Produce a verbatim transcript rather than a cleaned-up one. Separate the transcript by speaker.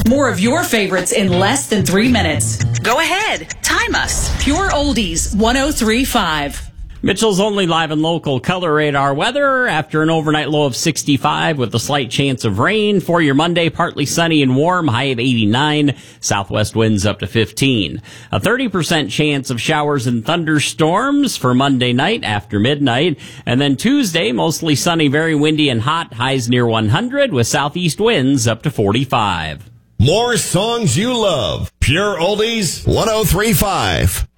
Speaker 1: More of your favorites in less than three minutes. Go ahead. Time us. Pure Oldies one oh three point five.
Speaker 2: Mitchell's only live and local color radar weather after an overnight low of sixty-five with a slight chance of rain. For your Monday, partly sunny and warm, high of eighty-nine, southwest winds up to fifteen. A thirty percent chance of showers and thunderstorms for Monday night after midnight. And then Tuesday, mostly sunny, very windy and hot, highs near one hundred with southeast winds up to forty-five.
Speaker 3: More songs you love. Pure Oldies one oh three point five.